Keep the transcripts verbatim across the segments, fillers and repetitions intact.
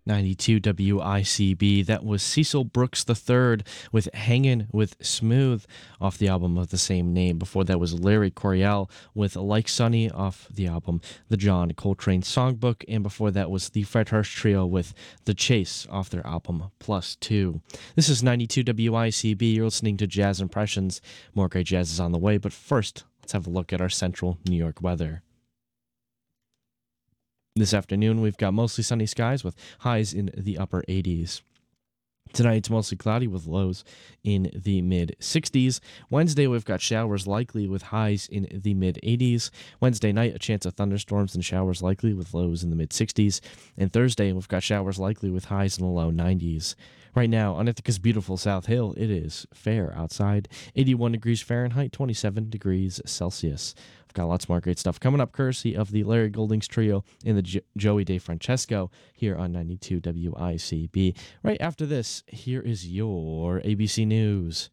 ninety-two W I C B. That was Cecil Brooks the third with Hangin' with Smooth off the album of the same name. Before that was Larry Coryell with Like Sunny off the album The John Coltrane Songbook. And before that was the Fred Hurst Trio with The Chase off their album Plus Two. This is ninety-two W I C B. You're listening to Jazz Impressions. More great jazz is on the way, but first, let's have a look at our central New York weather. This afternoon, we've got mostly sunny skies with highs in the upper eighties. Tonight, it's mostly cloudy with lows in the mid-sixties. Wednesday, we've got showers likely with highs in the mid-eighties. Wednesday night, a chance of thunderstorms and showers likely with lows in the mid-sixties. And Thursday, we've got showers likely with highs in the low nineties. Right now, on Ithaca's beautiful South Hill, it is fair outside. eighty-one degrees Fahrenheit, twenty-seven degrees Celsius. I've got lots more great stuff coming up, courtesy of the Larry Goldings Trio and the Jo- Joey DeFrancesco here on ninety-two W I C B. Right after this, here is your A B C News.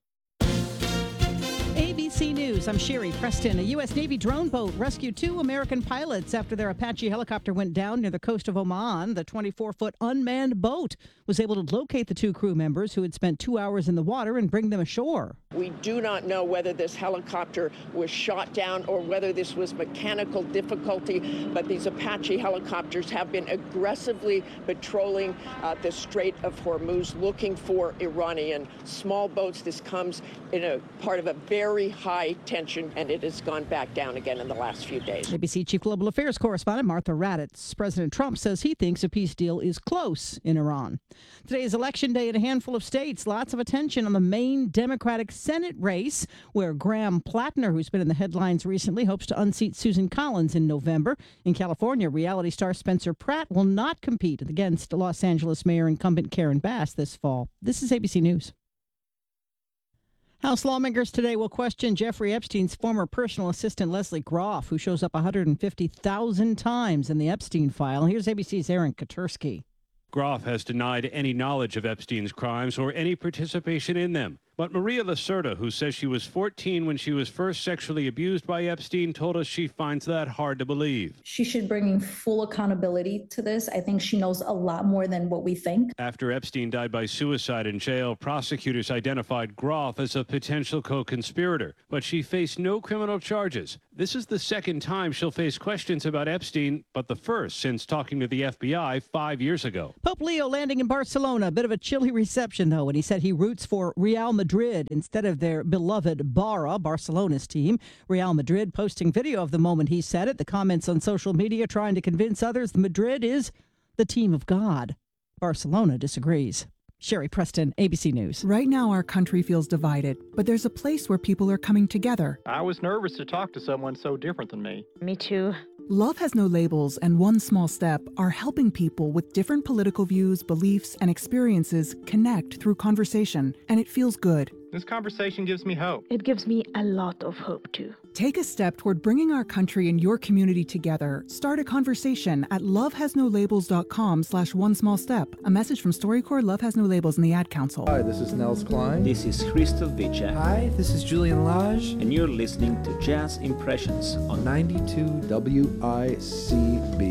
A B C News, I'm Sherry Preston. A U S Navy drone boat rescued two American pilots after their Apache helicopter went down near the coast of Oman. The twenty-four-foot unmanned boat was able to locate the two crew members who had spent two hours in the water and bring them ashore. We do not know whether this helicopter was shot down or whether this was mechanical difficulty, but these Apache helicopters have been aggressively patrolling uh, the Strait of Hormuz looking for Iranian small boats. This comes in a part of a very high tension, and it has gone back down again in the last few days. A B C Chief Global Affairs correspondent Martha Raddatz. President Trump says he thinks a peace deal is close in Iran. Today is Election Day in a handful of states. Lots of attention on the Maine Democratic Senate race, where Graham Plattner, who's been in the headlines recently, hopes to unseat Susan Collins in November. In California, reality star Spencer Pratt will not compete against Los Angeles Mayor incumbent Karen Bass this fall. This is A B C News. House lawmakers today will question Jeffrey Epstein's former personal assistant, Leslie Groff, who shows up one hundred fifty thousand times in the Epstein file. Here's A B C's Aaron Katersky. Groff has denied any knowledge of Epstein's crimes or any participation in them. But Maria Lacerda, who says she was fourteen when she was first sexually abused by Epstein, told us she finds that hard to believe. She should bring full accountability to this. I think she knows a lot more than what we think. After Epstein died by suicide in jail, prosecutors identified Groff as a potential co-conspirator, but she faced no criminal charges. This is the second time she'll face questions about Epstein, but the first since talking to the F B I five years ago. Pope Leo landing in Barcelona. A bit of a chilly reception, though, and he said he roots for Real Madrid. Madrid instead of their beloved Barra, Barcelona's team. Real Madrid posting video of the moment he said it. The comments on social media trying to convince others Madrid is the team of God. Barcelona disagrees. Sherry Preston, A B C News. Right now, our country feels divided, but there's a place where people are coming together. I was nervous to talk to someone so different than me. Me too. Love Has No Labels and One Small Step are helping people with different political views, beliefs, and experiences connect through conversation, and it feels good. This conversation gives me hope. It gives me a lot of hope, too. Take a step toward bringing our country and your community together. Start a conversation at lovehasnolabels.com slash one small step. A message from StoryCorps, Love Has No Labels, and the Ad Council. Hi, this is Nels Klein. This is Crystal Vicha. Hi, this is Julian Lage. And you're listening to Jazz Impressions on ninety-two W I C B.